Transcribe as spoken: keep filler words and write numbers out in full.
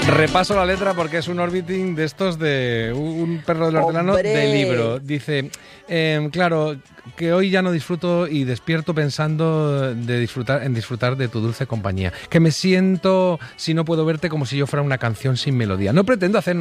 Repaso la letra porque es un orbiting de estos de un perro del hortelano de libro. Dice, eh, claro, que hoy ya no disfruto y despierto pensando de disfrutar, en disfrutar de tu dulce compañía. Que me siento, si no puedo verte, como si yo fuera una canción sin melodía. No pretendo hacer